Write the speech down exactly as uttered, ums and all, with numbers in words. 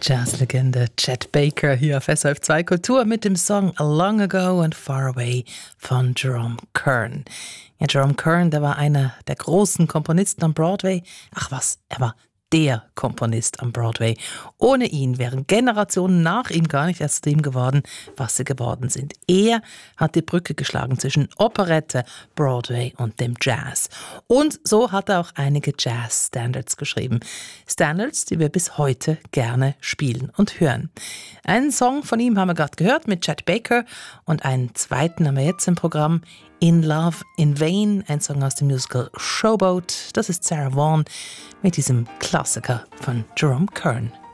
Jazzlegende Chet Baker hier auf S R F zwei Kultur mit dem Song Long Ago and Far Away von Jerome Kern. Ja, Jerome Kern, der war einer der großen Komponisten am Broadway. Ach was, er war der Komponist am Broadway. Ohne ihn wären Generationen nach ihm gar nicht erst zu dem geworden, was sie geworden sind. Er hat die Brücke geschlagen zwischen Operette, Broadway und dem Jazz. Und so hat er auch einige Jazz-Standards geschrieben. Standards, die wir bis heute gerne spielen und hören. Einen Song von ihm haben wir gerade gehört mit Chet Baker und einen zweiten haben wir jetzt im Programm, In Love in Vain, ein Song aus dem Musical Showboat. Das ist Sarah Vaughan mit diesem Klassiker von Jerome Kern.